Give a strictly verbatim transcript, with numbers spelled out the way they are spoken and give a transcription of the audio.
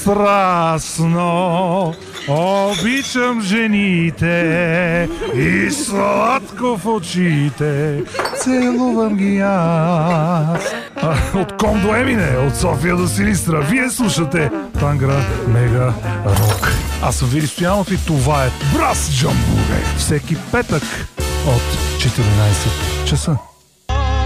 страстно обичам жените и сладко в очите целувам ги аз. А, от Ком до Емине, от София до Силистра, вие слушате Тангра Мега Рок. Аз съм Вили Стоянов и това е Брас Джамбуре. Всеки петък от четиринайсет часа.